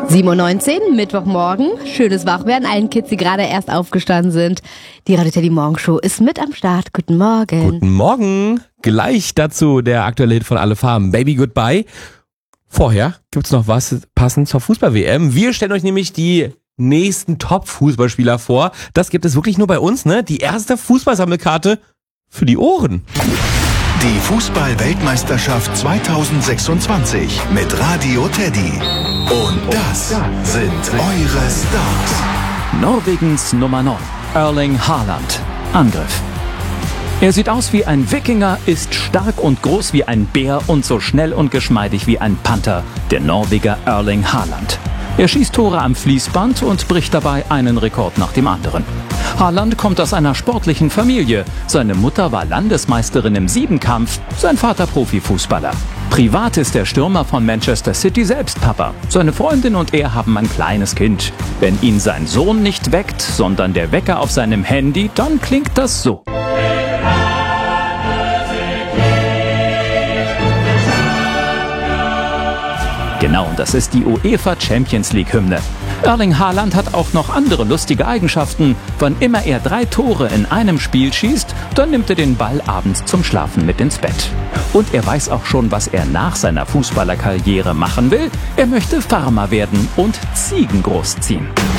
7:19 Uhr, Mittwochmorgen. Schönes Wachwerden allen Kids, die gerade erst aufgestanden sind. Die Radio Teddy Morgenshow ist mit am Start. Guten Morgen. Guten Morgen. Gleich dazu der aktuelle Hit von Alle Farben, Baby Goodbye. Vorher gibt's noch was passend zur Fußball-WM. Wir stellen euch nämlich die nächsten Top-Fußballspieler vor. Das gibt es wirklich nur bei uns, ne? Die erste Fußballsammelkarte für die Ohren. Die Fußball-Weltmeisterschaft 2026 mit Radio Teddy. Und das sind eure Stars. Norwegens Nummer 9, Erling Haaland. Angriff. Er sieht aus wie ein Wikinger, ist stark und groß wie ein Bär und so schnell und geschmeidig wie ein Panther, der Norweger Erling Haaland. Er schießt Tore am Fließband und bricht dabei einen Rekord nach dem anderen. Haaland kommt aus einer sportlichen Familie. Seine Mutter war Landesmeisterin im Siebenkampf, sein Vater Profifußballer. Privat ist der Stürmer von Manchester City selbst Papa. Seine Freundin und er haben ein kleines Kind. Wenn ihn sein Sohn nicht weckt, sondern der Wecker auf seinem Handy, dann klingt das so. Genau, das ist die UEFA Champions League Hymne. Erling Haaland hat auch noch andere lustige Eigenschaften. Wann immer er 3 Tore in einem Spiel schießt, dann nimmt er den Ball abends zum Schlafen mit ins Bett. Und er weiß auch schon, was er nach seiner Fußballerkarriere machen will. Er möchte Farmer werden und Ziegen großziehen.